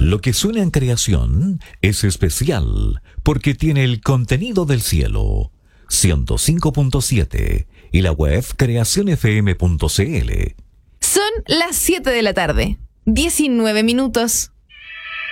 Lo que suena en creación es especial porque tiene el contenido del cielo. 105.7 y la web creacionfm.cl. Son las 7 de la tarde, 19 minutos.